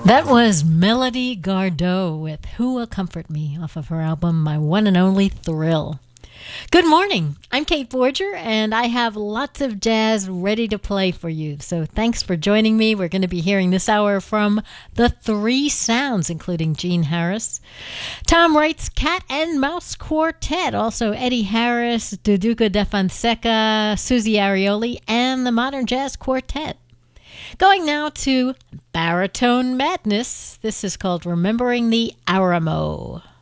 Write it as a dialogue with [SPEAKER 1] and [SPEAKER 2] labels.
[SPEAKER 1] That was Melody Gardot with Who Will Comfort Me off of her album My One and Only Thrill. Good morning. I'm Kate Borger, and I have lots of jazz ready to play for you. So thanks for joining me. We're going to be hearing this hour from the Three Sounds, including Gene Harris, Tom Wright's Cat and Mouse Quartet, also Eddie Harris, Duduca da Fonseca, Susie Arioli, and the Modern Jazz Quartet. Going now to Baritone Madness. This is called Remembering the Alamo.